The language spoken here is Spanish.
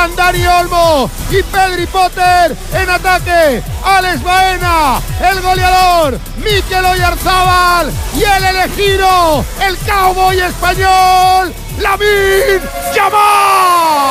Juan Dani Olmo y Pedri Potter en ataque. Alex Baena, el goleador, Mikel Oyarzábal y el elegido, el cowboy español, Lamine Yamal.